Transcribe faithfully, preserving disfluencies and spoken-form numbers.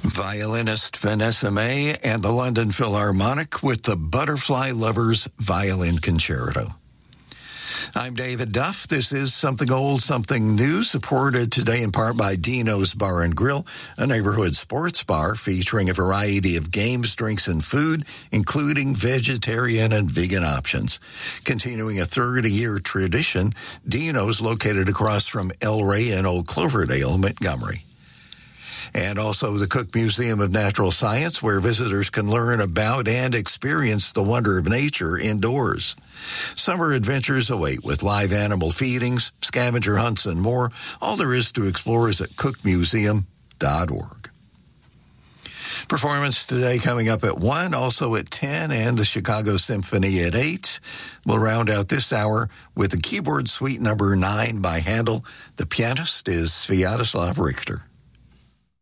Violinist Vanessa May and the London Philharmonic with the Butterfly Lovers Violin Concerto. I'm David Duff. This is Something Old, Something New, supported today in part by Dino's Bar and Grill, a neighborhood sports bar featuring a variety of games, drinks, and food, including vegetarian and vegan options. Continuing a thirty-year tradition, Dino's located across from El Rey in Old Cloverdale, Montgomery. And also the Cook Museum of Natural Science, where visitors can learn about and experience the wonder of nature indoors. Summer adventures await with live animal feedings, scavenger hunts, and more. All there is to explore is at cook museum dot org. Performance today coming up at one, also at ten, and the Chicago Symphony at eight. We'll round out this hour with the keyboard suite number nine by Handel. The pianist is Sviatoslav Richter.